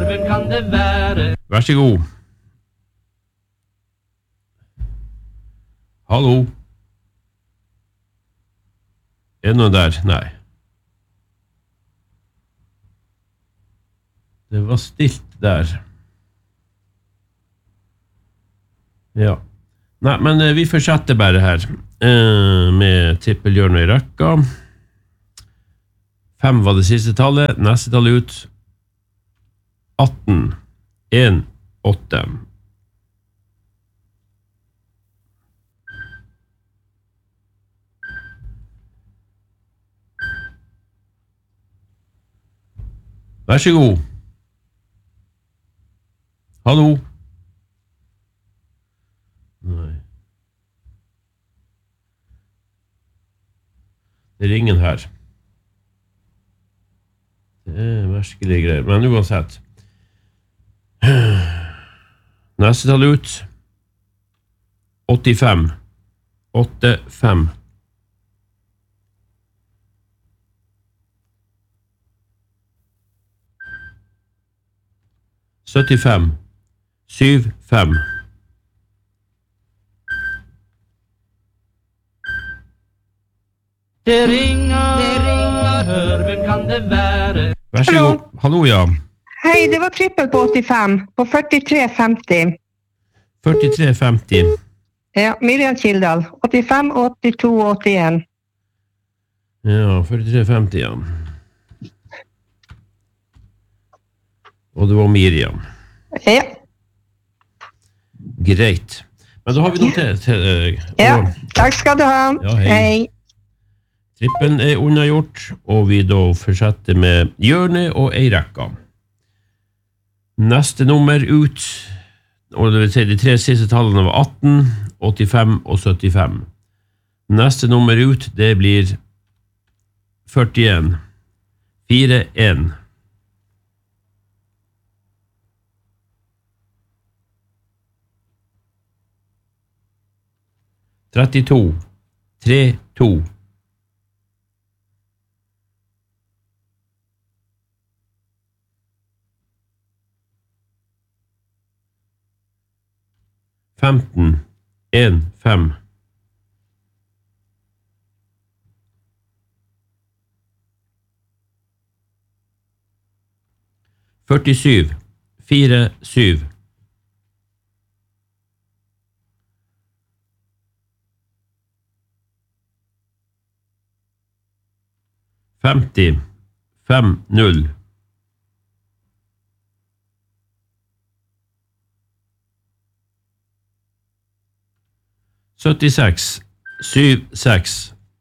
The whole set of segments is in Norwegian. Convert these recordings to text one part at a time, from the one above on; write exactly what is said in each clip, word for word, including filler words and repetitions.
hvem kan det være? Vær så god. Hallo? Er det noe der? Nei. Det var stilt der. Ja. Nei, men vi fortsetter bare her eh, med trippelhjørnet i rekka. Fem var det siste tallet. Neste tallet ut. atten. en. åtte. Vær så god. Hallo? Nei. Det er ingen her. Det er merkelige greier, men uansett. Neste tall ut. åttifem. åtte fem. syttifem. syv fem. Det ringer, det ringer, hør, hvem kan det være? Vær så god. Hallo, ja. Hei, det var trippel på åttifem, på førtitre femti. førtitre femti. Ja, Miriam Kildal. åttifem, åttito, åttien. Ja, førtitre femti, ja. Og det var Miriam. Ja. Greit. Men da har vi noe til. til uh, Ja, takk skal du ha. Ja, hei. Hei. Trippen er unnagjort, og vi da fortsetter med hjørnet og ei rekka. Neste nummer ut, og det vil si de tre siste tallene var atten, åttifem og syttifem. Neste nummer ut, det blir førtien. fire en. trettito. tre to. femten. en fem. førtisju. fire syv. femti. fem null. syttiseks. syv seks.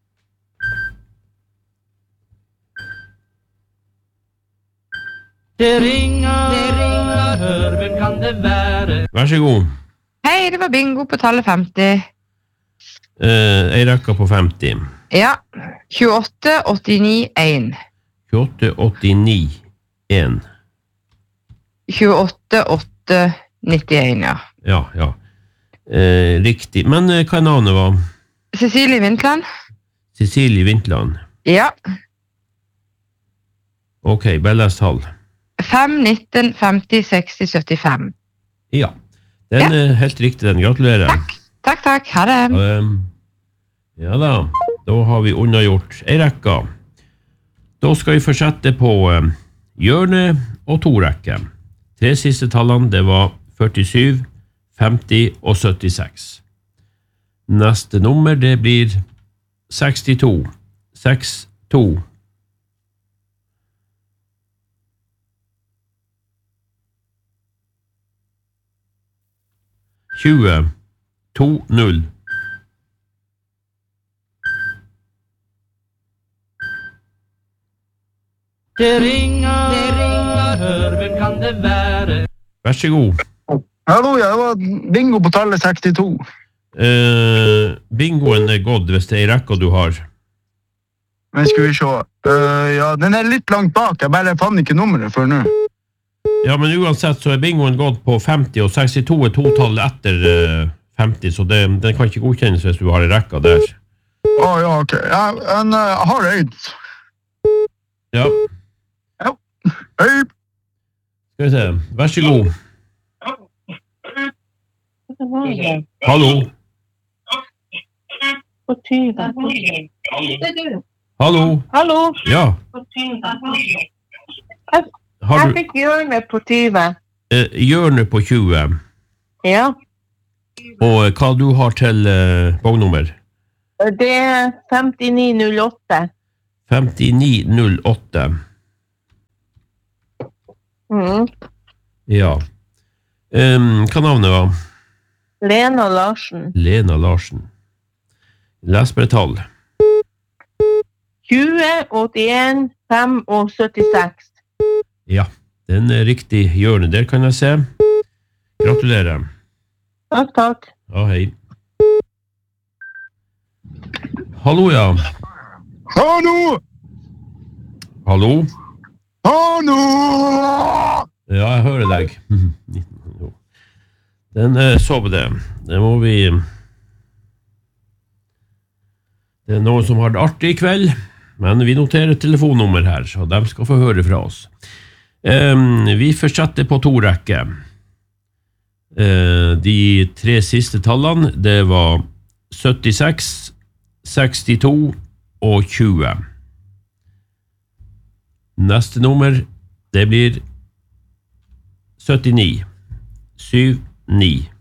Det ringer, det ringer, hør, hvem kan det være? Vær så god. Hei, det var bingo på tallet femti. Eh, ei rekka på femti. Ja, tjueåtte, åttini, en. tjueåtte, åttini, en. tjueåtte, åtte, nittien, ja. Ja, ja. Eh, riktig. Men eh, hva er navnet var? Cecilie Vintland? Cecilie Vintland. Ja. Ok, Bellas tall. fem, nitten, femti, seksti, syttifem. Ja, den er helt riktig, den. Gratulerer. Takk, takk, takk. Ha det. Um, ja da, da har vi unnagjort ei rekka. Da skal vi fortsette på um, hjørne og to rekke. Tre siste tallene, det var førtisju, femti og syttiseks. Neste nummer, det blir sekstito. seks to. tjue. to null. Det ringer, det ringer, hør, hvem kan det være? Vær så god. Hallo, ja, det var bingo på tallet sekstito. Uh, bingoen er gått hvis det er i rekka du har. Men skal vi se. Uh, ja, den er litt langt bak. Jeg bare fann ikke nummeret før nå. Ja, men uansett så er bingoen gått på femti, og sekstito er totallet etter uh, femti, så det, den kan ikke godkjennes hvis du har i rekka der. Å, oh, ja, ok. Ja, en uh, har øyd. Ja. Ja, øyd. Skal vi se. Vær så god. Hallo. Hallo. Hallo, Ja. Har jeg du fikk hjørne på tyve. eh, hjørne på tjue, Ja, og eh, hva du har til eh, vognummer? det er femtini null åtte. femtini null åtte. Mm. Ja. Um, hva navnet var? Lena Larsen. Lena Larsen. Les bare tall. tjue, åttien, fem og syttiseks. Ja, den er riktig hjørne der, kan jeg se. Gratulerer. Takk, takk. Ja, hei. Hallo, ja. Hallo! Hallo? Hallo! Ja, jeg hører deg. Den eh, sov det. Det må vi... Det er noen som har det artig i kveld, men vi noterer telefonnummer her, så de skal få høre fra oss. Um, vi fortsetter på to rekker. Uh, de tre siste tallene, det var syttiseks, sekstito og tjue. Neste nummer, det blir syttini. syv, ni.